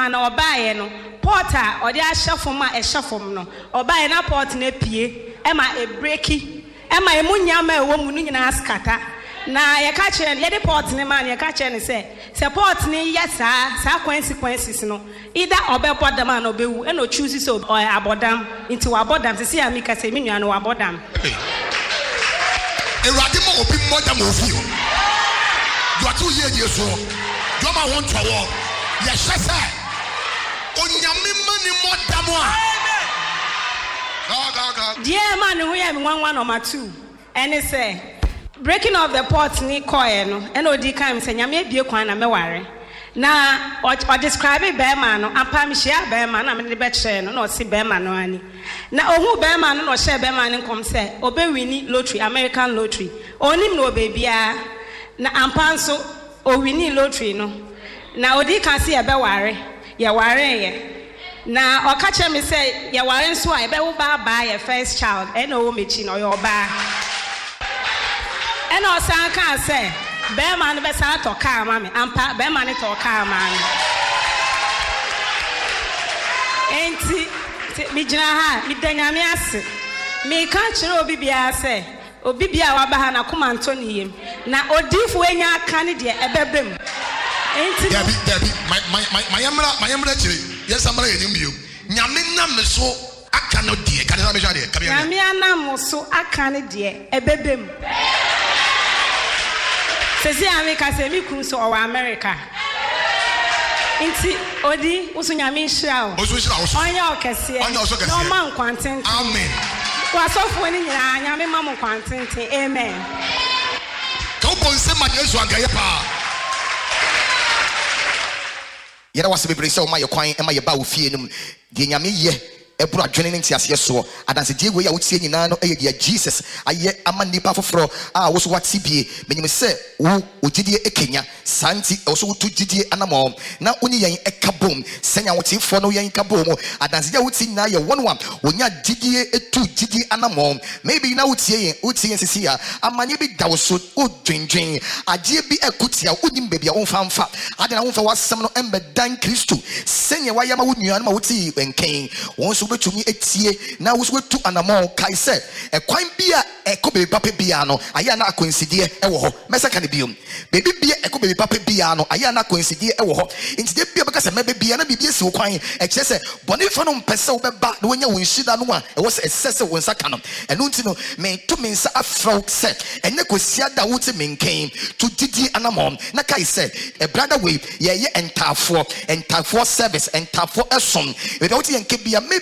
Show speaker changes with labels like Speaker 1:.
Speaker 1: man or buy no porter or the shafoma a shafom no or buy na port ne pie Emma a breaky Emma a munyama a woman in a scatter na ya catch and let the port ne man ya catch and say support ne yes sir consequences no either obey the man obey and no chooses or abodam into abodam to see amika say me no abodam
Speaker 2: a radimo open more than you are 2 years so Drama want to walk. Yes, sir. Onyame mani more than one.
Speaker 1: Dear man, we have one number 2. And it say breaking of the pot ni coin no and odi kan say nyame bie kwan na me ware. Na or describe bear man no ampa me share bear man na me de be share no na si bear man no ani. Na ohu bear man no share bear man nkom say obe wini lottery American lottery. Onim no obe bia na ampa nso o wini lottery no na odi kan se ebe ware ye ware ye na o ka che me say ye ware nso a ebe wo ba ye first child e na o mechi no ye oba e na o san kan say be man be san to car ma me ampa be man to car ma me enti mi gina ha mi danyame ase mi kan kire obi bia say obi bia wa ba ha na kuma Antoni yem na odifo enya aka ne de ebebem enti
Speaker 2: Debbie my yamra chire yes amra yenim bio nyame nam so aka no de ka na me hwa de ka be
Speaker 1: nyame anam so aka ne de ebebem sezi America se mi kru so o America enti odi usu nyame nhira o
Speaker 2: osu nhira o
Speaker 1: onya okese no man kwanten
Speaker 2: amen
Speaker 1: wasofo ni nyina nyame mamu kwantente amen
Speaker 2: ko bonse ma Yesu angaye pa yera wase bebre se o ma ye kwan e ma ye ba wo fie num de nyame ye ebura dwene ne ntiase so adanse die we ya wotie nyina no eye dia Jesus aye ama nipa foforo a wo so wati bie menyim se wo ogidie ekenya santi wo so wotu gidie anamo na onyi yen ekabom senya wotifo no yen kabom adanse dia woti nyina ye wonwa onya gidie etu gidie anamo maybe na wotie yen sisi ya amanye bi dawo so odwendwen agie bi ekutia onim bebia wonfamfa adena wonfa wasem no embedan Kristo senya wayama wonua no ma woti benken won so betumi etie na wo so wetu anamo kai se ekwan bia ekobe papa bia no aya na akonsidie ewo ho mesaka ne biom bebi bia ekobe papa bia no aya na akonsidie ewo ho intide bia beka se mebe bia na bibia si okwan eche se boni fa no mpese wo beba na wonya wonhida no a ewo se esese won saka no enu nti no me to me nsa afro se enne kosia da wo te menken to didi anamo na kai se e brother we ye entafo service entafo esom we don't yen ke bia